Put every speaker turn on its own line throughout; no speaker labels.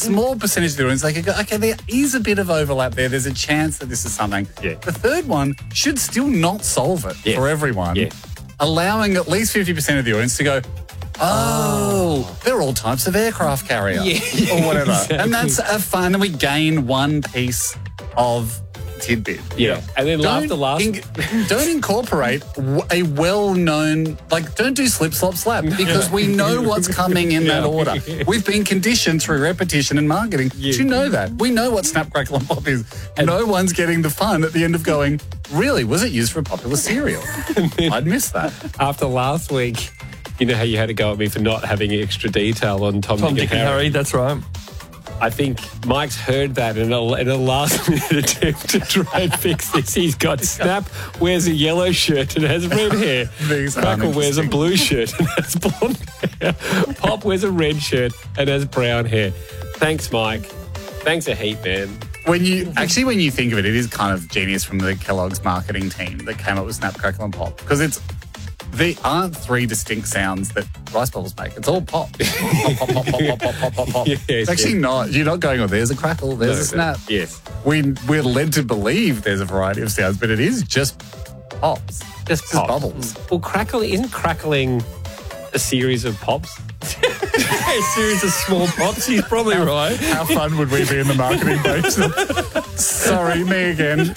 small percentage of the audience, they could go, okay, there is a bit of overlap there. There's a chance that this is something.
Yeah.
The third one should still not solve it for everyone, allowing at least 50% of the audience to go, oh, they're all types of aircraft carrier or whatever.
Exactly.
And that's a fun, and we gain one piece of tidbit.
Yeah. And then after last...
don't incorporate a well-known, like, don't do slip, slop, slap, because we know what's coming in that order. We've been conditioned through repetition and marketing. Do you know that? We know what Snap, Crackle and Pop is. And no one's getting the fun at the end of going, really, was it used for a popular cereal? I'd miss that.
After last week, you know how you had to go at me for not having extra detail on Tom, Dick and Harry?
That's right.
I think Mike's heard that in a last-minute attempt to try and fix this. He's got Snap wears a yellow shirt and has red hair. Crackle wears a blue shirt and has blonde hair. Pop wears a red shirt and has brown hair. Thanks, Mike. Thanks a heap, man.
When you think of it, it is kind of genius from the Kellogg's marketing team that came up with Snap, Crackle and Pop, because there aren't three distinct sounds that rice bubbles make. It's all pop. Pop, pop, pop, pop, pop, pop, pop, pop, pop. It's actually not. You're not going, oh, there's a crackle, there's a snap.
Yes.
We're led to believe there's a variety of sounds, but it is just pops.
Just
bubbles.
Well, isn't crackling a series of pops?
A series of small pops. He's probably right.
How fun would we be in the marketing base? Sorry, me again.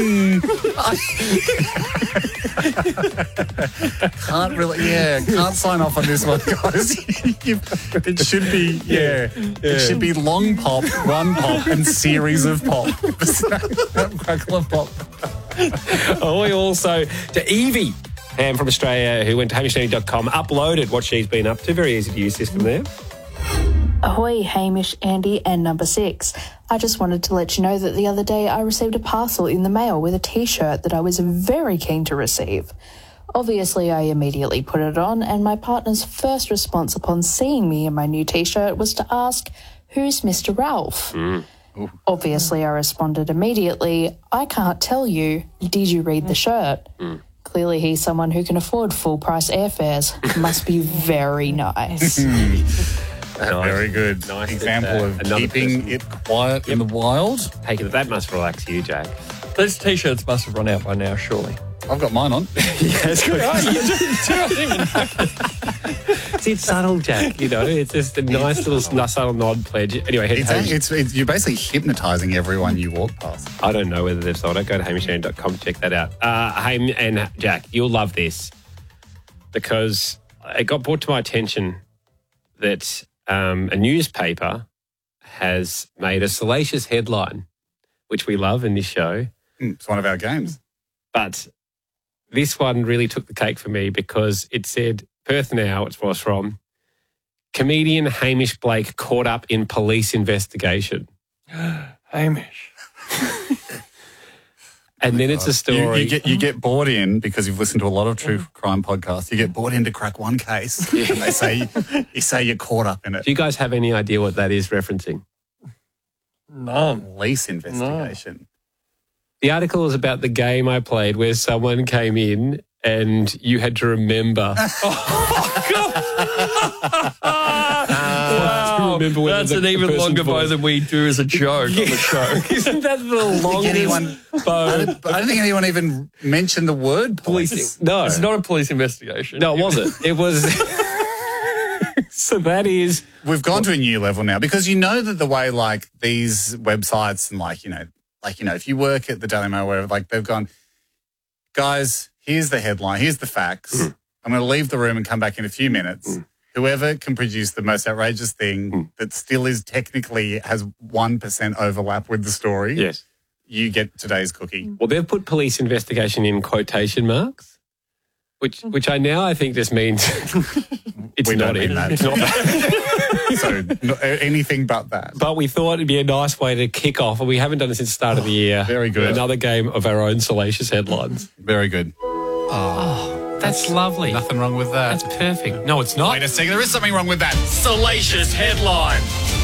Can't sign off on this one, guys. It should be, it should be long pop, one pop, and series of pop. Crackle and pop.
Oh, also to Evie from Australia, who went to hamishandy.com, uploaded what she's been up to. Very easy to use system there.
Ahoy, Hamish, Andy, and number 6. I just wanted to let you know that the other day I received a parcel in the mail with a T-shirt that I was very keen to receive. Obviously, I immediately put it on, and my partner's first response upon seeing me in my new T-shirt was to ask, "Who's Mr. Ralph?" Obviously, I responded immediately, "I can't tell you. Did you read the shirt?" Clearly, he's someone who can afford full-price airfares. Must be very nice.
Very good.
Nice
example of keeping it quiet in the wild.
That must relax you, Jack.
Those T-shirts must have run out by now, surely.
I've got mine on.
Yes, See, it's subtle, Jack. You know, it's just a nice little subtle nod pledge. Anyway,
you're basically hypnotising everyone you walk past.
I don't know whether they've sold it. Go to hamishandy.com to check that out. Hey, and Jack, you'll love this because it got brought to my attention that a newspaper has made a salacious headline, which we love in this show.
It's one of our games.
But this one really took the cake for me because it said, Perth Now, it was from, comedian Hamish Blake caught up in police investigation.
Hamish.
And then it's a story.
You get brought in because you've listened to a lot of true crime podcasts. You get brought in to crack one case, and they say you're caught up in it.
Do you guys have any idea what that is referencing?
None.
Police investigation.
No.
The article is about the game I played where someone came in and you had to remember.
Wow. That's an even longer bow than we do as a joke on the show.
Isn't that the longest bow?
I don't think anyone even mentioned the word police.
No.
It's not a police investigation.
No, it wasn't. It was... So that is...
We've gone to a new level now because you know that the way like these websites and like, if you work at the Daily Mail or wherever, like they've gone, guys, here's the headline, here's the facts. I'm going to leave the room and come back in a few minutes. Whoever can produce the most outrageous thing that still is technically has 1% overlap with the story,
yes,
you get today's cookie.
Well, they've put police investigation in quotation marks, which I think just means it's not in that. It's not that.
So anything but that.
But we thought it'd be a nice way to kick off, and we haven't done it since the start of the year.
Very good.
Another game of our own salacious headlines.
Very good.
That's lovely.
Nothing wrong with that.
That's perfect. No, it's not.
Wait a second, there is something wrong with that.
Salacious headline.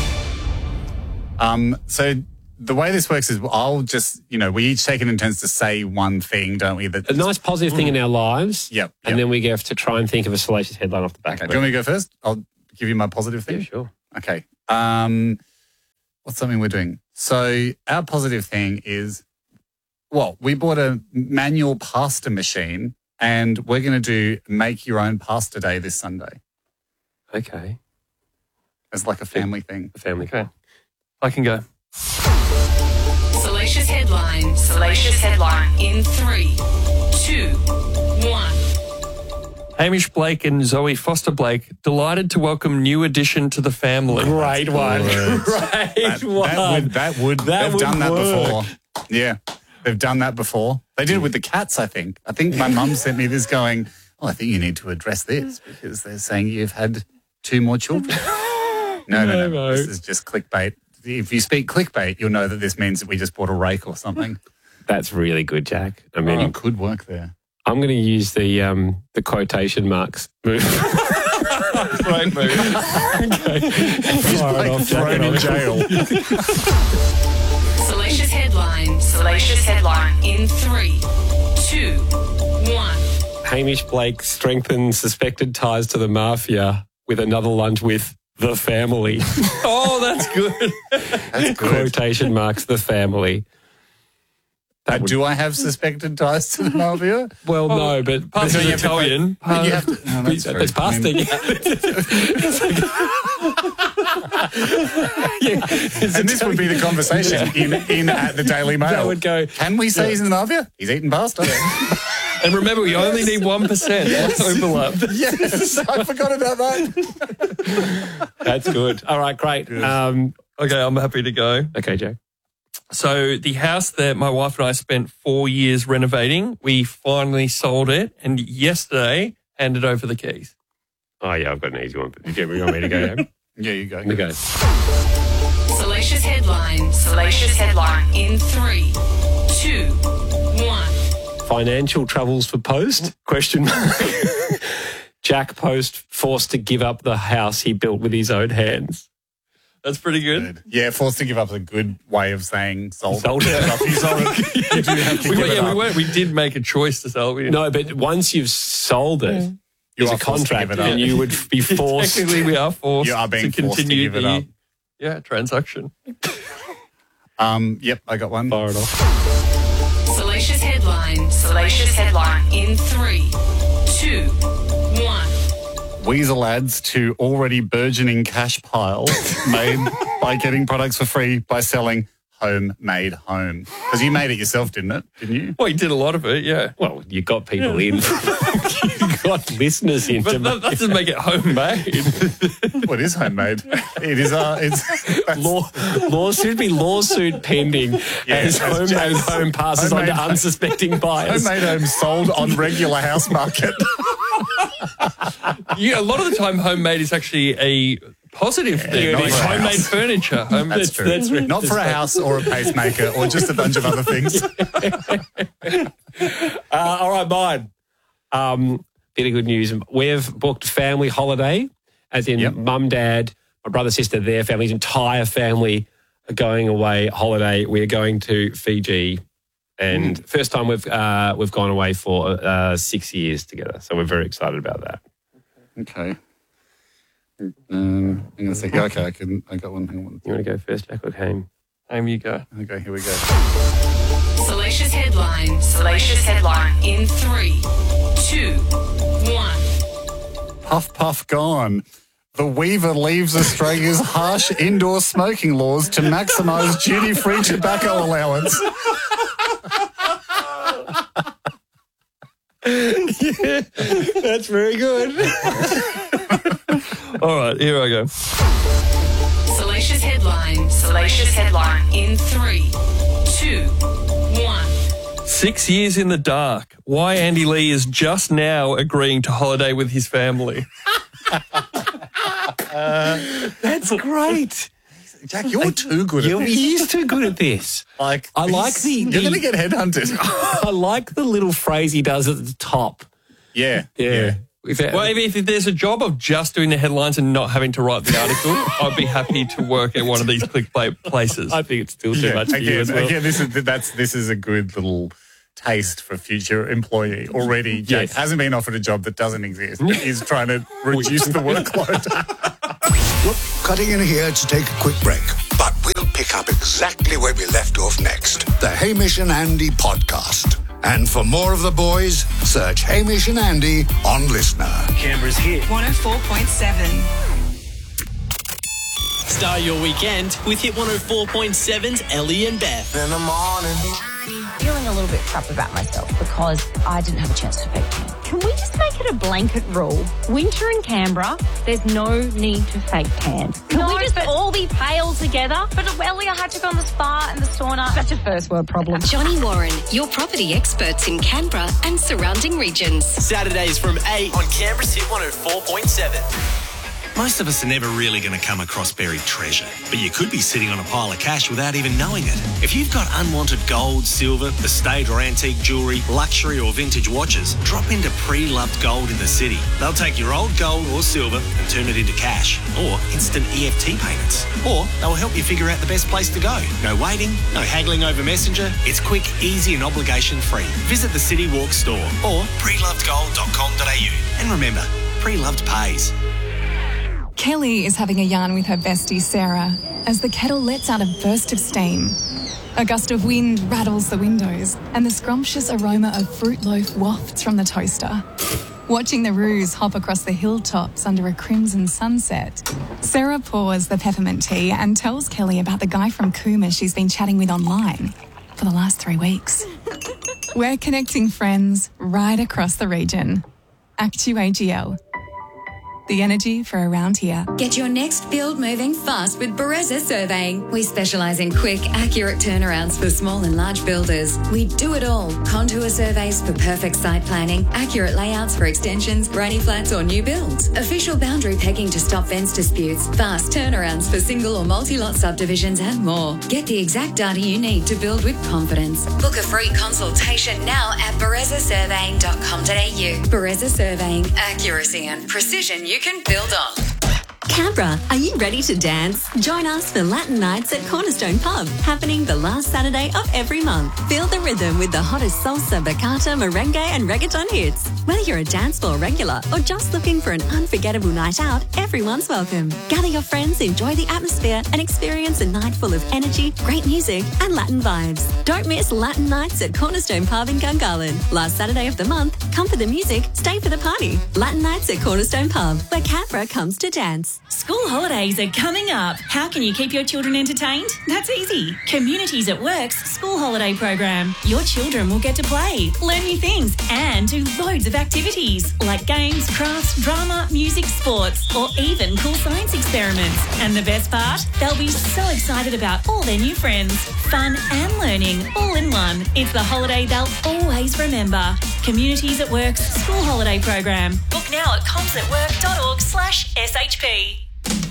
So the way this works is I'll just, we each take it in turns to say one thing, don't we?
A nice positive thing in our lives.
Yep.
And then we have to try and think of a salacious headline off the back of it.
Do you want me to go first? I'll give you my positive thing.
Yeah, sure.
Okay. What's something we're doing? So our positive thing is, well, we bought a manual pasta machine and we're going to do make your own pasta day this Sunday.
Okay.
It's like a family thing.
The family.
Okay. I can go.
Salacious headline. Salacious headline. In 3, 2, 1.
Hamish Blake and Zoe Foster Blake delighted to welcome new addition to the family.
Great one.
Good.
Great one.
They've done that before. Yeah, they've done that before. They did it with the cats, I think. I think my mum sent me this going, I think you need to address this because they're saying you've had 2 more children. No. This is just clickbait. If you speak clickbait, you'll know that this means that we just bought a rake or something.
That's really good, Jack. I mean,
It could work there.
I'm going to use the quotation marks move.
Great move.
Okay. Fire it off, Jack.
Thrown in jail.
Salacious headline. Salacious headline. In 3, 2, 1.
Hamish Blake strengthens suspected ties to the mafia with another lunch with the family.
Oh, that's good.
That's good.
Quotation marks, the family.
Do I have suspected ties to the mafia?
Well, no, but
Pasta is Italian.
But you have to, no, that's true.
it's pasta.
And this would be the conversation in at the Daily Mail.
That would go,
Can we say he's in the mafia? He's eating pasta.
And remember, we only need 1% overlap.
Yes, I forgot about that.
That's good. All right, great.
Okay, I'm happy to go.
Okay, Jack.
So the house that my wife and I spent 4 years renovating, we finally sold it and yesterday handed over the keys.
Oh, yeah, I've got an easy one. Do you want me to go?
Yeah, you go.
Okay.
Salacious headline. Salacious headline. In 3, 2, 1.
Financial troubles for Post? Question mark. Jack Post forced to give up the house he built with his own hands.
That's pretty good.
Yeah, forced to give up is a good way of saying sold.
Sold it.
You sold it. You do have to give it up.
We did make a choice to sell it.
No, but once you've sold it,
You
there's
are
a
forced to
contract
give it up.
and you would be forced.
Technically, we are forced
You are being
to
forced to
continue
give it up.
transaction.
Yep, I got one.
Fire it off.
Salacious headline. Salacious headline. In 3, 2, 1.
Weasel adds to already burgeoning cash pile made by getting products for free by selling homemade home. Because you made it yourself, didn't it? Didn't you?
Well, you did a lot of it, yeah.
Well, you got people in. You got listeners in.
But that doesn't make it homemade.
What is homemade? It is.
Should be lawsuit pending as homemade home passes on to
homemade-
unsuspecting buyers.
Homemade home sold on regular house market.
A lot of the time, homemade is actually a positive thing.
not
It's
for a
homemade
house.
furniture.
That's true.
That's right.
Not for a house or a pacemaker or just a bunch of other things.
All right, mine. Bit of good news. We've booked family holiday, as in mum, dad, my brother, sister, their family's entire family are going away holiday. We're going to Fiji, and first time we've gone away for 6 years together. So we're very excited about that.
Okay. I'm going to say, okay, I got one. Hang on.
You want to go first, Jack, or Kane?
You go.
Okay, here we go.
Salacious headline. Salacious headline. In 3, 2, 1.
Puff Puff gone. The Weaver leaves Australia's harsh indoor smoking laws to maximise duty-free tobacco allowance.
That's very good.
All right, here I go.
Salacious headline. Salacious headline. In 3, 2, 1.
6 years in the dark. Why Andy Lee is just now agreeing to holiday with his family.
That's great.
Jack, you're too good at this.
He's too good at this. I like the...
You're going to get headhunted.
I like the little phrase he does at the top.
Yeah.
Yeah.
Well, if there's a job of just doing the headlines and not having to write the article, I'd be happy to work at one of these clickbait places.
I think it's still too much for you as well.
Again, this is a good little taste for future employee already. Jack hasn't been offered a job that doesn't exist. He's trying to reduce the workload.
Cutting in here to take a quick break, but we'll pick pick up exactly where we left off next. The Hamish and Andy podcast. And for more of the boys, search Hamish and Andy on Listener.
Canberra's hit
104.7. Start your weekend with Hit 104.7's Ellie and Beth.
in the morning.
Feeling a little bit crap about myself because I didn't have a chance to fake tan. Can we just make it a blanket rule? Winter in Canberra, there's no need to fake tan. Can we just all be pale together? But Ellie, I had to go on the spa and the sauna. That's a first world problem.
Johnny Warren, your property experts in Canberra and surrounding regions.
Saturdays from 8 on Canberra's Hit 104.7.
Most of us are never really going to come across buried treasure, but you could be sitting on a pile of cash without even knowing it. If you've got unwanted gold, silver, estate or antique jewellery, luxury or vintage watches, drop into Pre-Loved Gold in the city. They'll take your old gold or silver and turn it into cash or instant EFT payments. Or they'll help you figure out the best place to go. No waiting, no haggling over Messenger. It's quick, easy and obligation-free. Visit the City Walk store or prelovedgold.com.au. And remember, Pre-Loved pays.
Kelly is having a yarn with her bestie Sarah as the kettle lets out a burst of steam. A gust of wind rattles the windows and the scrumptious aroma of fruit loaf wafts from the toaster. Watching the roos hop across the hilltops under a crimson sunset, Sarah pours the peppermint tea and tells Kelly about the guy from Cooma she's been chatting with online for the last 3 weeks. We're connecting friends right across the region. ActuAGL. The energy for around here.
Get your next build moving fast with Bereza Surveying. We specialise in quick, accurate turnarounds for small and large builders. We do it all. Contour surveys for perfect site planning, accurate layouts for extensions, granny flats or new builds, official boundary pegging to stop fence disputes, fast turnarounds for single or multi-lot subdivisions and more. Get the exact data you need to build with confidence. Book a free consultation now at berezasurveying.com.au. Bereza Surveying. Accuracy and precision you can build on.
Canberra, are you ready to dance? Join us for Latin Nights at Cornerstone Pub, happening the last Saturday of every month. Feel the rhythm with the hottest salsa, bachata, merengue and reggaeton hits. Whether you're a dance floor regular or just looking for an unforgettable night out, everyone's welcome. Gather your friends, enjoy the atmosphere and experience a night full of energy, great music and Latin vibes. Don't miss Latin Nights at Cornerstone Pub in Gungahlin. Last Saturday of the month, come for the music, stay for the party. Latin Nights at Cornerstone Pub, where Canberra comes to dance.
School holidays are coming up. How can you keep your children entertained? That's easy. Communities at Work's school holiday program. Your children will get to play, learn new things and do loads of activities like games, crafts, drama, music, sports or even cool science experiments. And the best part? They'll be so excited about all their new friends. Fun and learning all in one. It's the holiday they'll always remember. Communities at Work's school holiday program. Book now at comsatwork.org/SHP.